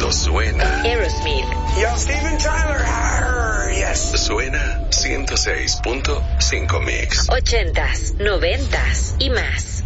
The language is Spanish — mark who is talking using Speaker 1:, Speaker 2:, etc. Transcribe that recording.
Speaker 1: Cuando suena
Speaker 2: Aerosmith.
Speaker 3: Yo, Steven Tyler. Yes.
Speaker 1: Suena 106.5 Mix.
Speaker 2: 80s, 90s y más.